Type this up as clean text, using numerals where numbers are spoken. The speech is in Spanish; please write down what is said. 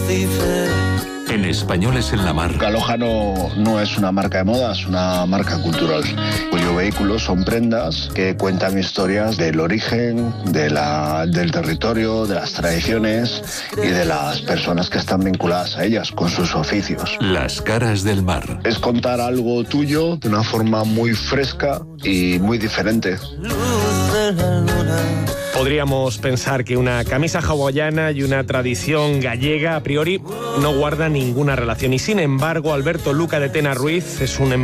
En Españoles en la Mar. Caloja no es una marca de moda, es una marca cultural, cuyo vehículo son prendas que cuentan historias del origen, del territorio, de las tradiciones y de las personas que están vinculadas a ellas, con sus oficios. Las caras del mar. Es contar algo tuyo de una forma muy fresca y muy diferente. Podríamos pensar que una camisa hawaiana y una tradición gallega a priori no guardan ninguna relación y sin embargo Alberto Luca de Tena Ruiz es un